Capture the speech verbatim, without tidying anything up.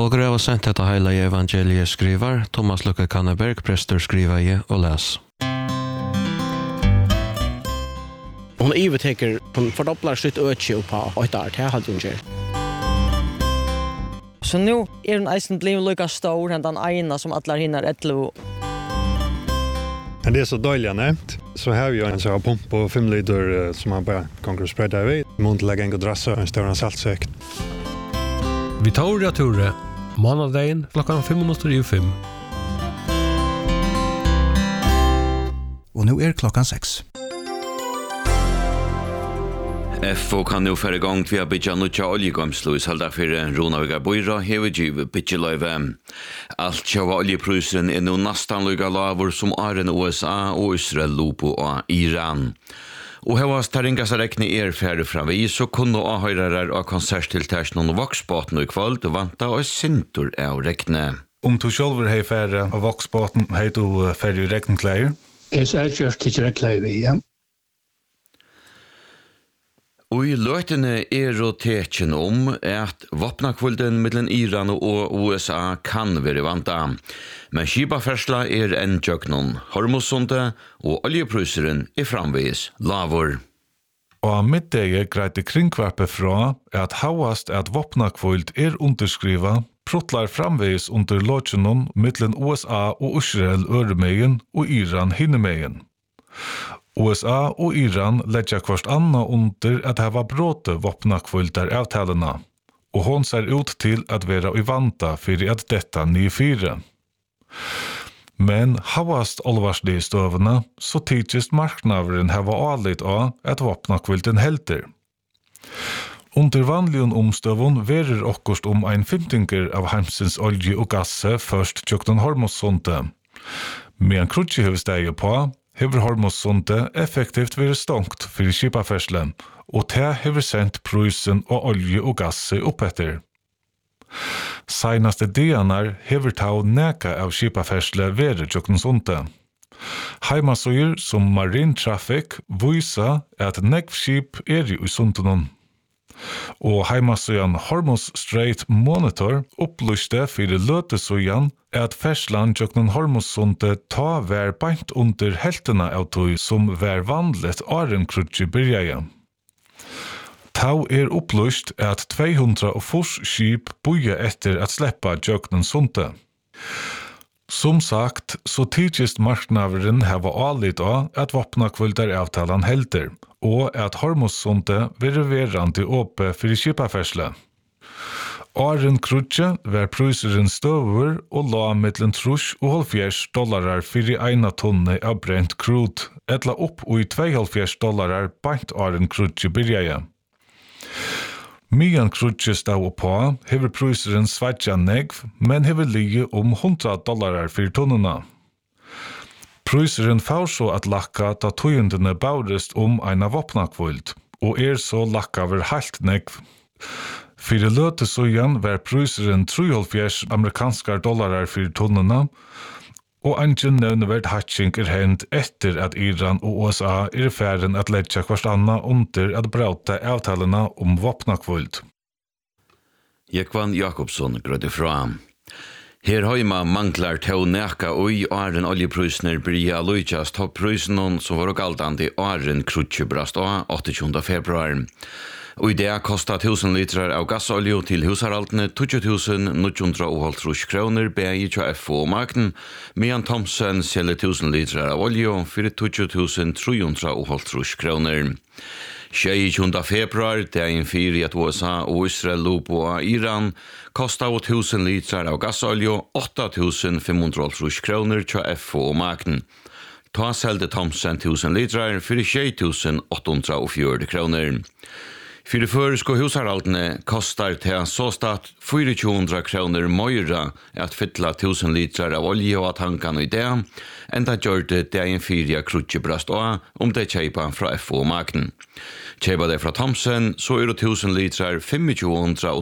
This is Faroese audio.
Og grøv og sendt etter heila i evangeliet skriver, Thomas Lukke Kanneberg, prester skriver i og les. Hon övertäcker hon fördopplar sitt öke på ett år till halvtimme. Så nu är den eisen blev lika stor än den ena som alla hinner elva. Men det är så dåligt nämnt. Så här jag en så pump på fem liter som man bara kan sprida vid. Mont lägga en drassa en stor saltsäck. Victoria Ture, måndagen klockan fem minuter i fem. Och nu är klockan sex. F O kan nu färre gång till att bygga nya oljegåmslu i Saldafer Ronaviga Boira hevegiv byggelöjve. Allt tjava oljeprisen är nu nästan lika lavor som är U S A och Israel, Lupo och Iran. Och här var staringas räkna er färre framvid så kunde avhöjrar av konserttilltärsnon och voxbåten i kväll och vanta och sintor av räkna. Om du själv är färre av voxbåten, har du färre räknkläder? Jag ser just till räknkläder, ja. Og i løtene er og tekjen om at våpnakvulden mellom Iran og U S A kan være vanta. Men skipafersla er en tjøknon, Hormuzsundet og oljepryseren er framvis lavor. Og middege greide kringkvarpe fra at havast at våpnakvuld er underskriva prutlar framvis under løtjenon mellom U S A og Israel øremegen og Iran hinnemegen. U S A og Iran lägger kvart anna under at hava bråte våpnakvultar avtalena, og hon ser ut til at vera i vanta fyrir at detta nye fire. Men havast olvarslig støvna, så tidsigst marknaveren hava alit av at våpnakvulten helter. Under vanligen omstøvun verer okkurst om ein fymtinger av heimsins olje og gasse først tjøkten Hormuzsundet. Men krutsi hever steg på, hever Hormuzsundet effektivt vært stongt for skipaferslen, og det hever sendt prysen og olje og gasse opp etter. Seinaste dianar hever tau neka av skipafersle vært Tjøkkensundet. Heimasøyer som Marine Traffic vysa at nekvskip er i sundenon. Og heimasøyan Hormuz Strait Monitor opplyste fyrir løtesøyan at ferslan tjøknen Hormuzsundet ta vær beint under heltena av tøy som vær vanligt åren krutsi byrjaja. Tau er opplyst at tvåhundrafyrtio skip boja etter at sleppa tjøknen sundet. Som sagt, så tidsigst marknaveren hava alit av at våpnakvuldar avtalan helter, og at Hormuzsundet være verandi åpe fyrir skipafersle. Åren krutje var pryseren støver og la mellom trus og halvfjerds dollarar fyrir eina tonne av brent crude, etla opp og i tvehalvfjerds dollarar beint åren krutje byrjaja. Mian krutje stav på hever pryseren sveitja negv, men hever lige om hundra dollarar fyrir tonnena. Pryseren får så at lakka da tøyendene baurest om eina våpnakvuld, og er så lakka ver halt negv. Fyrir løtesøyan var pryseren treoghalvfjerds amerikanskar dollarar fyrir tonnena, og ingen nevneverd hatching er hent etter at Iran og U S A er færen at leggja kvart anna under at brauta avtalena om våpnakvuld. Jekvan Jakobsson grødde fra. Her heima manglar tau neka og i åren oljeprysner bryja lujtjast topprysen som var galdande i åren krutjebrast av åttioåttonde februar. Og i det kostar tusen litrar av gassolje til husaraltene tjugo tusen niohundraåttiotre kroner bei til F O makten, medan Thomsen selger tusen litrar av olje for tjugo tusen trehundraåttiotre kroner. tjugoåttonde februar, dagen fyrir at U S A og Israel, Lupo og Iran, kostar tusen litrar av gassolje åtta tusen femhundraåttiotre kroner til F O makten. Ta selgte Thomsen tusen litrar for tjue tusen åttahundrafjøruti kroner. Fyrir føresko husaraldene kostar til såstatt tjue hundre kroner møyra at fylla tusen litrar av olje og tankan i det, enda gjør det dagen fyrir krutjebrast også om det kjeipa fra F O-makten. Kjeipa det fra Thomsen, så er det tusen litrar tjue hundre